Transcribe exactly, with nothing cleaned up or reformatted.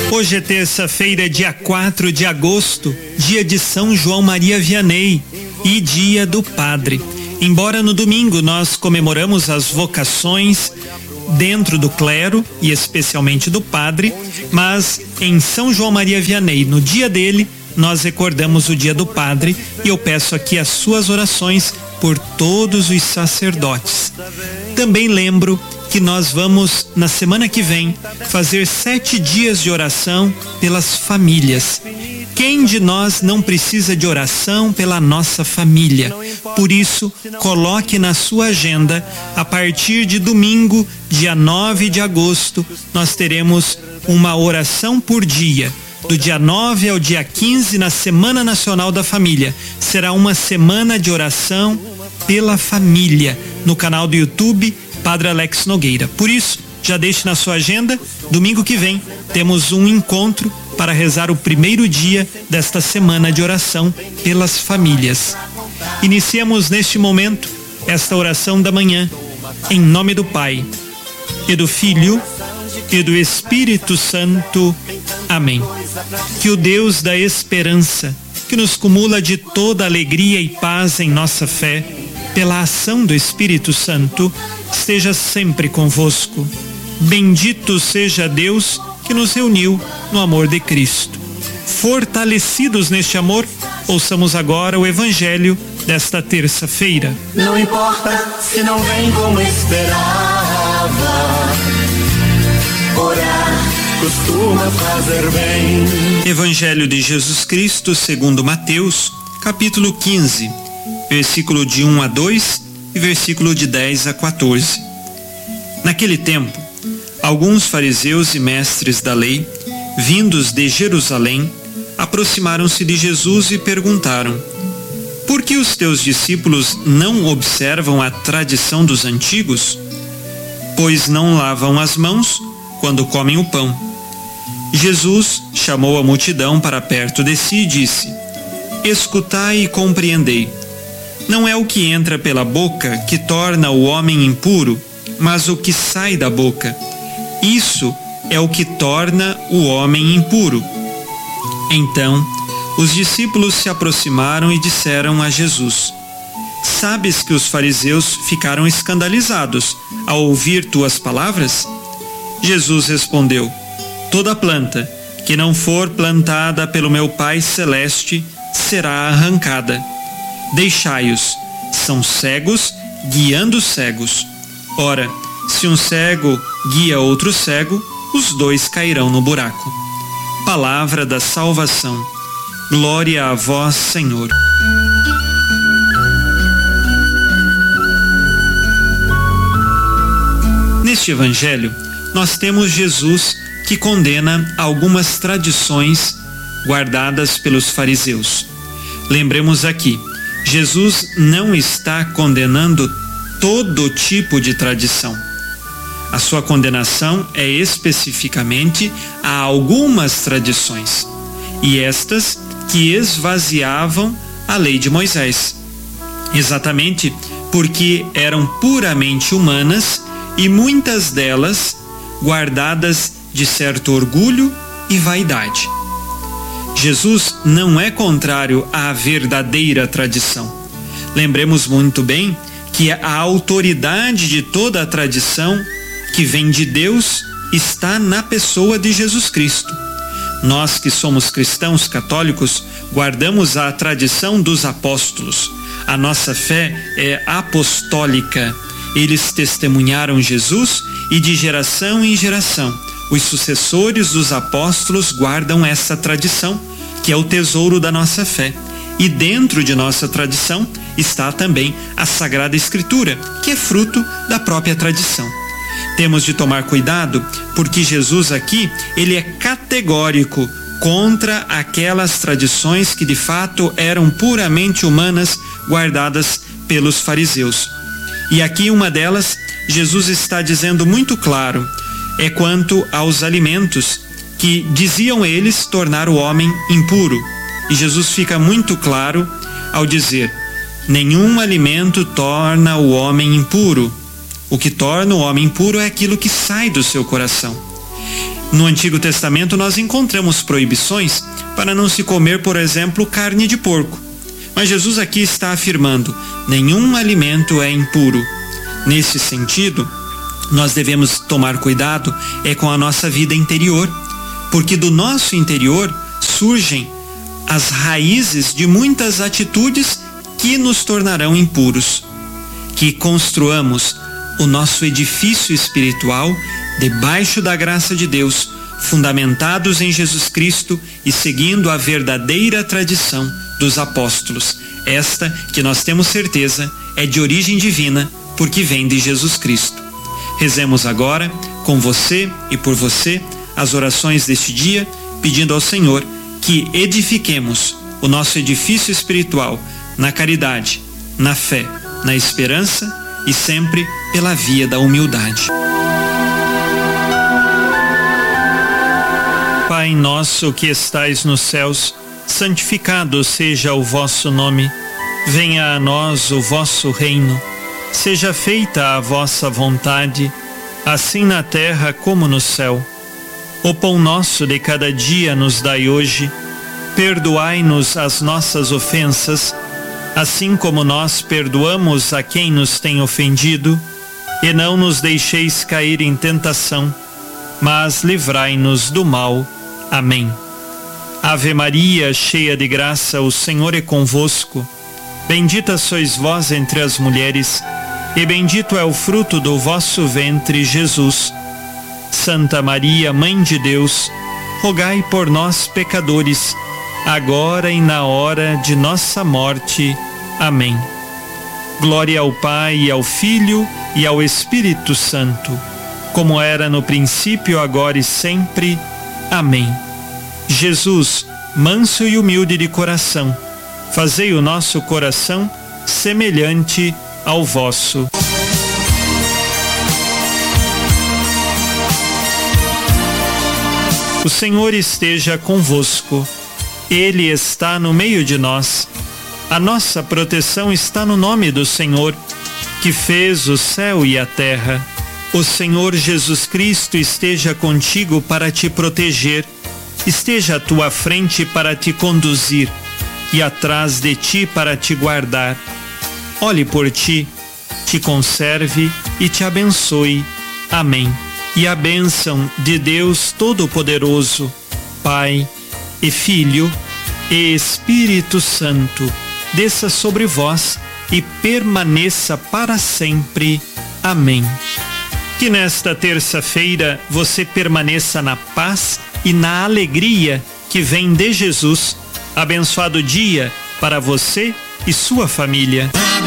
Hoje é terça-feira, dia quatro de agosto, dia de São João Maria Vianney e dia do Padre. Embora no domingo nós comemoramos as vocações dentro do clero e especialmente do padre, mas em São João Maria Vianney, no dia dele, nós recordamos o dia do Padre e eu peço aqui as suas orações por todos os sacerdotes. Também lembro que nós vamos, na semana que vem, fazer sete dias de oração pelas famílias. Quem de nós não precisa de oração pela nossa família? Por isso, coloque na sua agenda, a partir de domingo, dia nove de agosto, nós teremos uma oração por dia. Do dia nove ao dia quinze, na Semana Nacional da Família. Será uma semana de oração pela família, no canal do YouTube Padre Alex Nogueira. Por isso, já deixe na sua agenda, domingo que vem, temos um encontro para rezar o primeiro dia desta semana de oração pelas famílias. Iniciemos neste momento esta oração da manhã, em nome do Pai, e do Filho, e do Espírito Santo. Amém. Que o Deus da esperança, que nos cumula de toda alegria e paz em nossa fé, pela ação do Espírito Santo, esteja sempre convosco. Bendito seja Deus que nos reuniu no amor de Cristo. Fortalecidos neste amor, ouçamos agora o Evangelho desta terça-feira. Não importa se não vem como esperava, orar costuma fazer bem. Evangelho de Jesus Cristo segundo Mateus, capítulo quinze, versículo de um a dois e versículo de dez a quatorze. Naquele tempo, alguns fariseus e mestres da lei, vindos de Jerusalém, aproximaram-se de Jesus e perguntaram: por que os teus discípulos não observam a tradição dos antigos? Pois não lavam as mãos quando comem o pão. Jesus chamou a multidão para perto de si e disse: escutai e compreendei. Não é o que entra pela boca que torna o homem impuro, mas o que sai da boca. Isso é o que torna o homem impuro. Então, os discípulos se aproximaram e disseram a Jesus: sabes que os fariseus ficaram escandalizados ao ouvir tuas palavras? Jesus respondeu: toda planta que não for plantada pelo meu Pai Celeste será arrancada. Deixai-os, são cegos guiando cegos. Ora, se um cego guia outro cego, os dois cairão no buraco. Palavra da salvação. Glória a vós, Senhor. Neste Evangelho, nós temos Jesus que condena algumas tradições guardadas pelos fariseus. Lembremos aqui, Jesus não está condenando todo tipo de tradição. A sua condenação é especificamente a algumas tradições, e estas que esvaziavam a lei de Moisés, exatamente porque eram puramente humanas e muitas delas guardadas de certo orgulho e vaidade. Jesus não é contrário à verdadeira tradição. Lembremos muito bem que a autoridade de toda a tradição que vem de Deus está na pessoa de Jesus Cristo. Nós que somos cristãos católicos guardamos a tradição dos apóstolos. A nossa fé é apostólica. Eles testemunharam Jesus e de geração em geração os sucessores dos apóstolos guardam essa tradição, que é o tesouro da nossa fé. E dentro de nossa tradição está também a Sagrada Escritura, que é fruto da própria tradição. Temos de tomar cuidado, porque Jesus aqui, ele é categórico contra aquelas tradições que de fato eram puramente humanas, guardadas pelos fariseus. E aqui uma delas, Jesus está dizendo muito claro, é quanto aos alimentos que, diziam eles, tornar o homem impuro. E Jesus fica muito claro ao dizer: nenhum alimento torna o homem impuro. O que torna o homem impuro é aquilo que sai do seu coração. No Antigo Testamento nós encontramos proibições para não se comer, por exemplo, carne de porco. Mas Jesus aqui está afirmando: nenhum alimento é impuro. Nesse sentido, nós devemos tomar cuidado é com a nossa vida interior, porque do nosso interior surgem as raízes de muitas atitudes que nos tornarão impuros. Que construamos o nosso edifício espiritual debaixo da graça de Deus, fundamentados em Jesus Cristo e seguindo a verdadeira tradição dos apóstolos. Esta, que nós temos certeza, é de origem divina, porque vem de Jesus Cristo. Rezemos agora, com você e por você, as orações deste dia, pedindo ao Senhor que edifiquemos o nosso edifício espiritual na caridade, na fé, na esperança e sempre pela via da humildade. Pai nosso que estais nos céus, santificado seja o vosso nome. Venha a nós o vosso reino. Seja feita a vossa vontade, assim na terra como no céu. O pão nosso de cada dia nos dai hoje. Perdoai-nos as nossas ofensas, assim como nós perdoamos a quem nos tem ofendido. E não nos deixeis cair em tentação, mas livrai-nos do mal. Amém. Ave Maria, cheia de graça, o Senhor é convosco. Bendita sois vós entre as mulheres, e bendito é o fruto do vosso ventre, Jesus. Santa Maria, Mãe de Deus, rogai por nós, pecadores, agora e na hora de nossa morte. Amém. Glória ao Pai, e ao Filho, e ao Espírito Santo, como era no princípio, agora e sempre. Amém. Jesus, manso e humilde de coração, fazei o nosso coração semelhante ao vosso. O Senhor esteja convosco. Ele está no meio de nós. A nossa proteção está no nome do Senhor, que fez o céu e a terra. O Senhor Jesus Cristo esteja contigo para te proteger, esteja à tua frente para te conduzir e atrás de ti para te guardar. Olhe por ti, te conserve e te abençoe. Amém. E a bênção de Deus Todo-Poderoso, Pai e Filho e Espírito Santo, desça sobre vós e permaneça para sempre. Amém. Que nesta terça-feira você permaneça na paz e na alegria que vem de Jesus. Abençoado dia para você e sua família.